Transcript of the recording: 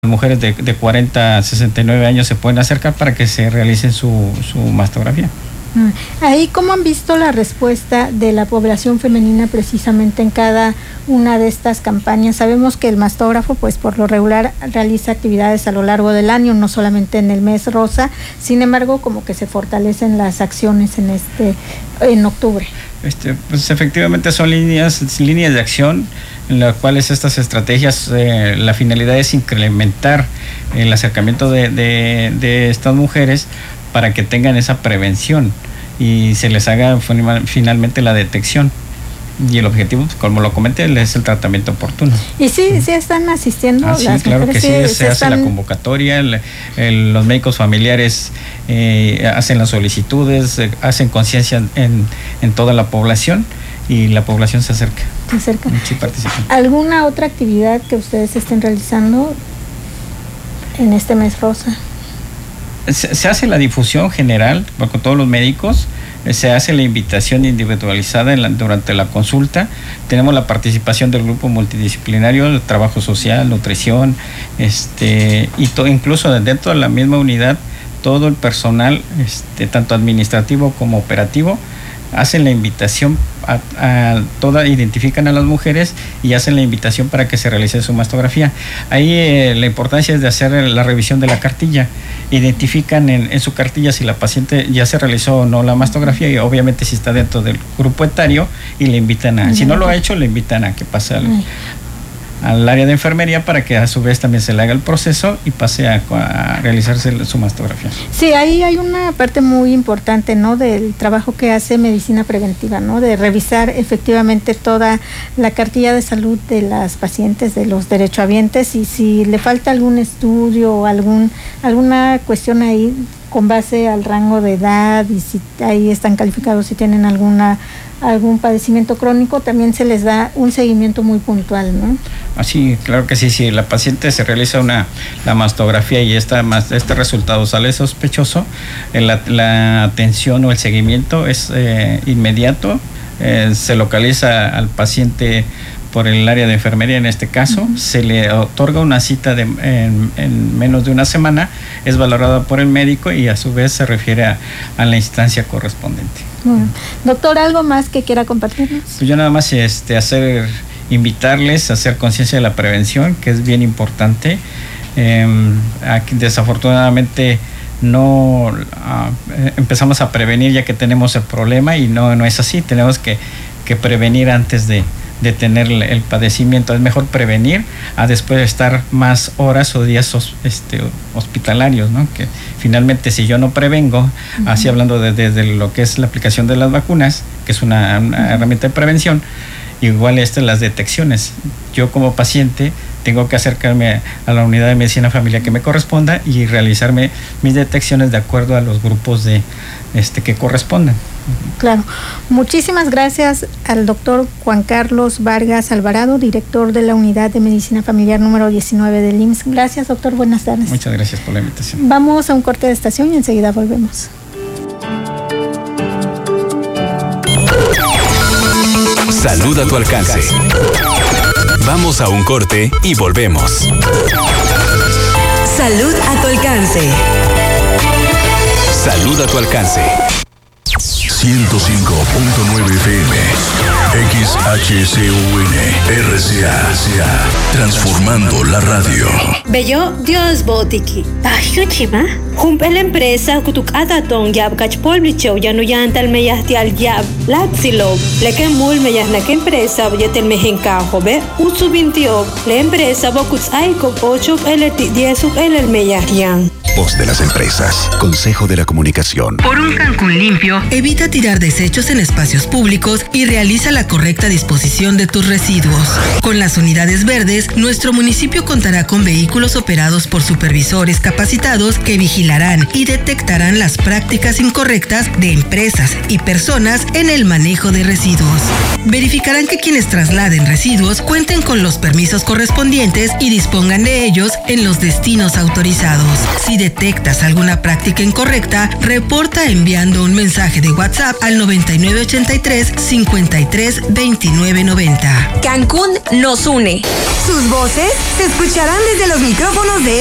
mujeres de 40 a 69 años se pueden acercar para que se realicen su mastografía. Ahí, ¿cómo han visto la respuesta de la población femenina precisamente en cada una de estas campañas? Sabemos que el mastógrafo, pues por lo regular, realiza actividades a lo largo del año, no solamente en el mes rosa. Sin embargo, como que se fortalecen las acciones en octubre. Pues efectivamente son líneas de acción en las cuales estas estrategias, la finalidad es incrementar el acercamiento de estas mujeres para que tengan esa prevención y se les haga finalmente la detección. Y el objetivo, como lo comenté, es el tratamiento oportuno. ¿Y sí están asistiendo las mujeres? Claro que sí, se hace la convocatoria, los médicos familiares hacen las solicitudes, hacen conciencia en toda la población y la población se acerca. Sí, participan. ¿Alguna otra actividad que ustedes estén realizando en este mes rosa? Se hace la difusión general con todos los médicos, se hace la invitación individualizada durante la consulta, tenemos la participación del grupo multidisciplinario, el trabajo social, nutrición, y incluso dentro de la misma unidad, todo el personal, tanto administrativo como operativo, hacen la invitación identifican a las mujeres y hacen la invitación para que se realice su mastografía. Ahí la importancia es de hacer la revisión de la cartilla. Identifican en su cartilla si la paciente ya se realizó o no la mastografía y obviamente si está dentro del grupo etario y le invitan si no lo ha hecho, le invitan a que pase al área de enfermería para que a su vez también se le haga el proceso y pase a realizarse su mastografía. Sí, ahí hay una parte muy importante, ¿no?, del trabajo que hace medicina preventiva, ¿no?, de revisar efectivamente toda la cartilla de salud de las pacientes, de los derechohabientes, y si le falta algún estudio o alguna cuestión ahí con base al rango de edad y si ahí están calificados, si tienen algún padecimiento crónico, también se les da un seguimiento muy puntual, ¿no? Así, claro que sí, si la paciente se realiza la mastografía y este resultado sale sospechoso, la atención o el seguimiento es inmediato, se localiza al paciente por el área de enfermería en este caso, se le otorga una cita en menos de una semana, es valorada por el médico y a su vez se refiere a la instancia correspondiente. Doctor, ¿algo más que quiera compartirnos? Pues yo nada más invitarles a hacer conciencia de la prevención, que es bien importante. Aquí desafortunadamente no empezamos a prevenir ya que tenemos el problema y no es así, tenemos que prevenir antes de tener el padecimiento. Es mejor prevenir a después estar más horas o días hospitalarios, ¿no? Que finalmente si yo no prevengo, así hablando desde lo que es la aplicación de las vacunas, que es una herramienta de prevención, igual las detecciones. Yo como paciente tengo que acercarme a la unidad de medicina familiar que me corresponda y realizarme mis detecciones de acuerdo a los grupos que correspondan. Claro. Muchísimas gracias al doctor Juan Carlos Vargas Alvarado, director de la Unidad de Medicina Familiar número 19 del IMSS. Gracias, doctor. Buenas tardes. Muchas gracias por la invitación. Vamos a un corte de estación y enseguida volvemos. Salud a tu alcance. Vamos a un corte y volvemos. Salud a tu alcance. Salud a tu alcance. 105.9 FM, XHCUN, RCA, transformando la radio. Bello Dios botiki. Tajuchima. Jumpel empresa kutukataton yab kachpolbricheu yanuyantal meyahtial yab latzilo. Leke mul meyahnak empresa yetel mejencajo be usubintio. La empresa bokuts aiko 8 LT 10 el meyahyan. Voz de las empresas. Consejo de la Comunicación. Por un Cancún limpio, evita tirar desechos en espacios públicos y realiza la correcta disposición de tus residuos. Con las unidades verdes, nuestro municipio contará con vehículos operados por supervisores capacitados que vigilarán y detectarán las prácticas incorrectas de empresas y personas en el manejo de residuos. Verificarán que quienes trasladen residuos cuenten con los permisos correspondientes y dispongan de ellos en los destinos autorizados. Si detectas alguna práctica incorrecta, reporta enviando un mensaje de WhatsApp al 9983 53 29 90. Cancún nos une. Sus voces se escucharán desde los micrófonos de